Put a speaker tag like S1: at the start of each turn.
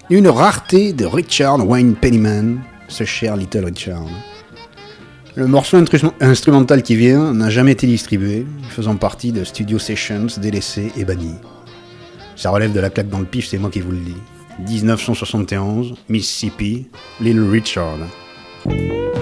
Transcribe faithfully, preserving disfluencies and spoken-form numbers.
S1: Une rareté de Richard Wayne Penniman, ce cher Little Richard. Le morceau instru- instrumental qui vient n'a jamais été distribué, faisant partie de Studio Sessions délaissés et bannis. Ça relève de la claque dans le pif, c'est moi qui vous le dis. dix-neuf cent soixante et onze, Mississippi, Little Richard.